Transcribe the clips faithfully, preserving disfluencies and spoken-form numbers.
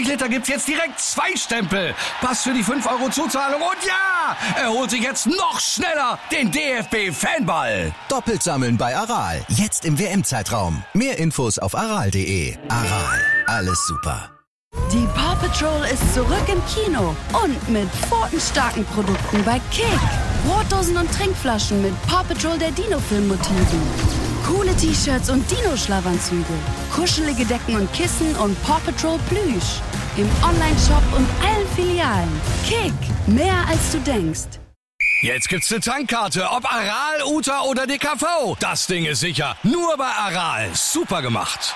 Liter gibt's jetzt direkt zwei Stempel. Pass für die fünf Euro Zuzahlung und ja, er holt sich jetzt noch schneller den D F B-Fanball. Doppelt sammeln bei Aral. Jetzt im W M-Zeitraum. Mehr Infos auf aral punkt de. Aral. Alles super. Die Paw Patrol ist zurück im Kino und mit pfotenstarken Produkten bei Kick. Brotdosen und Trinkflaschen mit Paw Patrol der Dino-Film-Motiven. Coole T-Shirts und Dino-Schlafanzüge. Kuschelige Decken und Kissen und Paw Patrol Plüsch. Im Online-Shop und allen Filialen. Kick. Mehr als du denkst. Jetzt gibt's eine Tankkarte, ob Aral, Uta oder D K V. Das Ding ist sicher. Nur bei Aral. Super gemacht.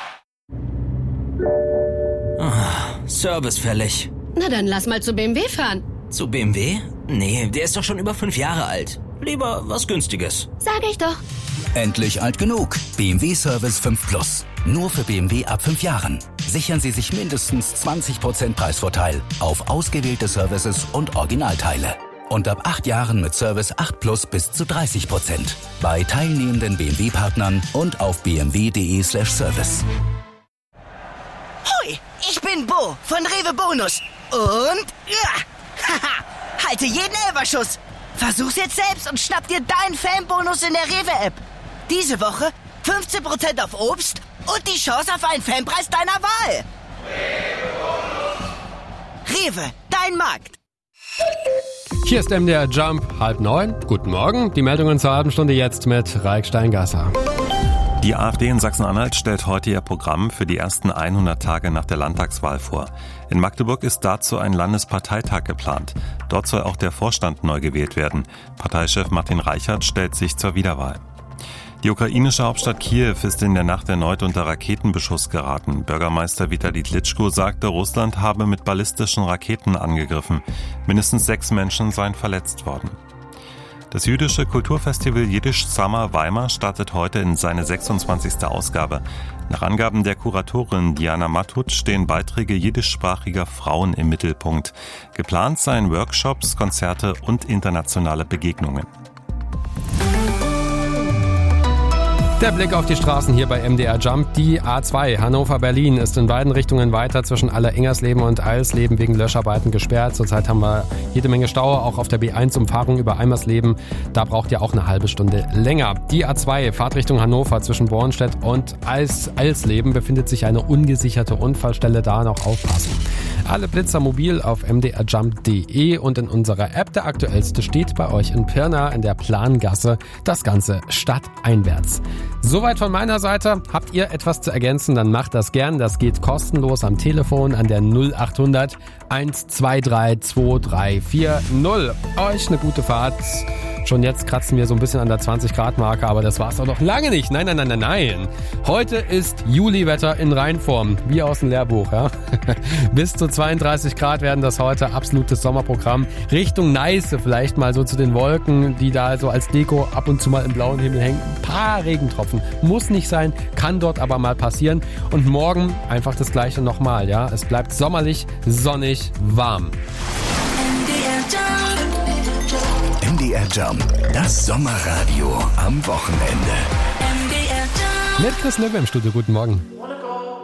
Oh, servicefällig. Na dann lass mal zu B M W fahren. Zu B M W? Nee, der ist doch schon über fünf Jahre alt. Lieber was Günstiges. Sag ich doch. Endlich alt genug. B M W Service fünf Plus. Nur für B M W ab fünf Jahren. Sichern Sie sich mindestens zwanzig Prozent Preisvorteil auf ausgewählte Services und Originalteile. Und ab acht Jahren mit Service acht Plus bis zu dreißig Prozent. Bei teilnehmenden B M W-Partnern und auf b m w punkt de slash service. Hui, ich bin Bo von Rewe Bonus. Und ja, haha, halte jeden Elferschuss. Versuch's jetzt selbst und schnapp dir deinen Fanbonus in der Rewe-App. Diese Woche fünfzehn Prozent auf Obst und die Chance auf einen Fanpreis deiner Wahl. Rewe, dein Markt. Hier ist M D R Jump, halb neun. Guten Morgen. Die Meldungen zur halben Stunde jetzt mit Raik Steingasser. Die AfD in Sachsen-Anhalt stellt heute ihr Programm für die ersten hundert Tage nach der Landtagswahl vor. In Magdeburg ist dazu ein Landesparteitag geplant. Dort soll auch der Vorstand neu gewählt werden. Parteichef Martin Reichert stellt sich zur Wiederwahl. Die ukrainische Hauptstadt Kiew ist in der Nacht erneut unter Raketenbeschuss geraten. Bürgermeister Vitali Klitschko sagte, Russland habe mit ballistischen Raketen angegriffen. Mindestens sechs Menschen seien verletzt worden. Das jüdische Kulturfestival Jiddisch Summer Weimar startet heute in seine sechsundzwanzigste Ausgabe. Nach Angaben der Kuratorin Diana Matut stehen Beiträge jiddischsprachiger Frauen im Mittelpunkt. Geplant seien Workshops, Konzerte und internationale Begegnungen. Der Blick auf die Straßen hier bei M D R Jump. Die A zwei Hannover-Berlin ist in beiden Richtungen weiter zwischen Aller-Ingersleben und Eilsleben wegen Löscharbeiten gesperrt. Zurzeit haben wir jede Menge Stau, auch auf der B eins Umfahrung über Eimersleben. Da braucht ihr auch eine halbe Stunde länger. Die A zwei Fahrtrichtung Hannover zwischen Bornstedt und Eils- Eilsleben befindet sich eine ungesicherte Unfallstelle. Da noch aufpassen. Alle Blitzer mobil auf m d r jump punkt de und in unserer App. Der aktuellste steht bei euch in Pirna in der Plangasse. Das Ganze stadteinwärts. Soweit von meiner Seite. Habt ihr etwas zu ergänzen, dann macht das gern. Das geht kostenlos am Telefon an der null achthundert eins zwei drei zwei drei vier null. Euch eine gute Fahrt. Schon jetzt kratzen wir so ein bisschen an der zwanzig Grad Marke, aber das war's doch noch lange nicht. Nein, nein, nein, nein, nein. Heute ist Juliwetter in Reinform, wie aus dem Lehrbuch. Ja? Bis zu zweiunddreißig Grad werden das heute, absolutes Sommerprogramm. Richtung Neiße vielleicht mal so zu den Wolken, die da so als Deko ab und zu mal im blauen Himmel hängen. Ein paar Regentropfen, muss nicht sein, kann dort aber mal passieren. Und morgen einfach das Gleiche nochmal. Ja? Es bleibt sommerlich, sonnig, warm. M D R Jump, das Sommerradio am Wochenende. Mit Chris Löwe im Studio, guten Morgen.